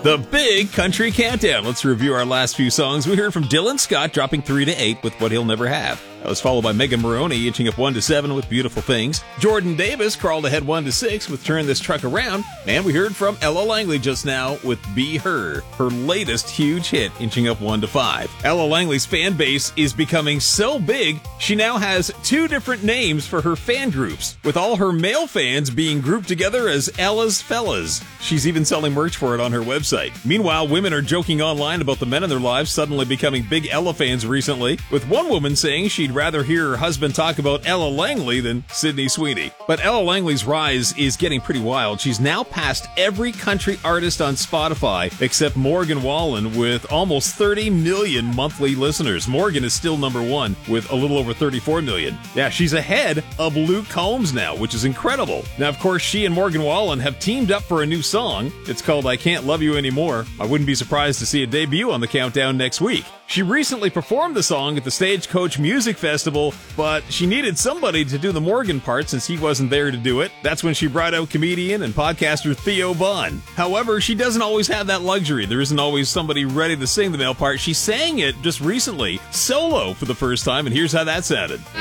The Big Country Countdown. Let's review our last few songs. We heard from Dylan Scott dropping 3 to 8 with What He'll Never Have. That was followed by Megan Moroney inching up 1 to 7 with Beautiful Things. Jordan Davis crawled ahead 1 to 6 with Turn This Truck Around. And we heard from Ella Langley just now with Be Her, her latest huge hit, inching up 1 to 5. Ella Langley's fan base is becoming so big, she now has 2 different names for her fan groups, with all her male fans being grouped together as Ella's Fellas. She's even selling merch for it on her website. Meanwhile, women are joking online about the men in their lives suddenly becoming big Ella fans recently, with one woman saying she'd rather hear her husband talk about Ella Langley than Sydney Sweeney. But Ella Langley's rise is getting pretty wild. She's now passed every country artist on Spotify except Morgan Wallen with almost 30 million monthly listeners. Morgan is still number 1 with a little over 34 million. Yeah, she's ahead of Luke Combs now, which is incredible. Now, of course, she and Morgan Wallen have teamed up for a new song. It's called I Can't Love You Anymore. I wouldn't be surprised to see a debut on the countdown next week. She recently performed the song at the Stagecoach Music Festival, but she needed somebody to do the Morgan part since he wasn't there to do it. That's when she brought out comedian and podcaster Theo Von. However, she doesn't always have that luxury. There isn't always somebody ready to sing the male part. She sang it just recently, solo for the first time, and here's how that sounded.